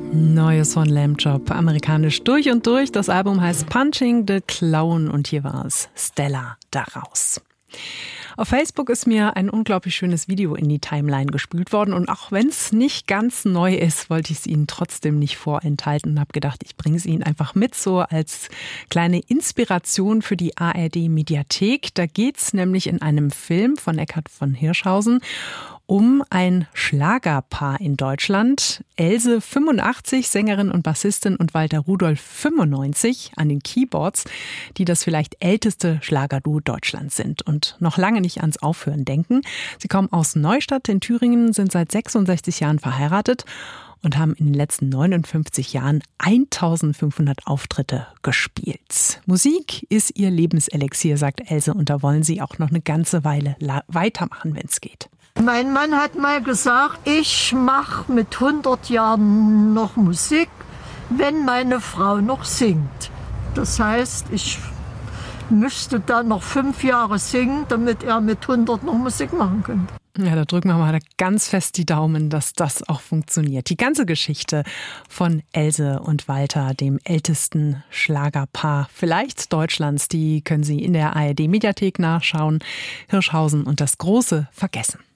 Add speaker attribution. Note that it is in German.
Speaker 1: Neues von Lamb Chop, amerikanisch durch und durch. Das Album heißt Punching the Clown und hier war es Stella daraus. Auf Facebook ist mir ein unglaublich schönes Video in die Timeline gespült worden und auch wenn es nicht ganz neu ist, wollte ich es Ihnen trotzdem nicht vorenthalten und habe gedacht, ich bringe es Ihnen einfach mit, so als kleine Inspiration für die ARD-Mediathek. Da geht es nämlich in einem Film von Eckhard von Hirschhausen um ein Schlagerpaar in Deutschland. Else 85, Sängerin und Bassistin, und Walter Rudolph 95 an den Keyboards, die das vielleicht älteste Schlagerduo Deutschlands sind und noch lange nicht ans Aufhören denken. Sie kommen aus Neustadt in Thüringen, sind seit 66 Jahren verheiratet und haben in den letzten 59 Jahren 1500 Auftritte gespielt. Musik ist ihr Lebenselixier, sagt Else, und da wollen sie auch noch eine ganze Weile weitermachen, wenn es geht.
Speaker 2: Mein Mann hat mal gesagt, ich mache mit 100 Jahren noch Musik, wenn meine Frau noch singt. Das heißt, ich müsste dann noch 5 Jahre singen, damit er mit 100 noch Musik machen könnte.
Speaker 1: Ja, da drücken wir mal ganz fest die Daumen, dass das auch funktioniert. Die ganze Geschichte von Else und Walter, dem ältesten Schlagerpaar vielleicht Deutschlands, die können Sie in der ARD-Mediathek nachschauen. Hirschhausen und das große Vergessen.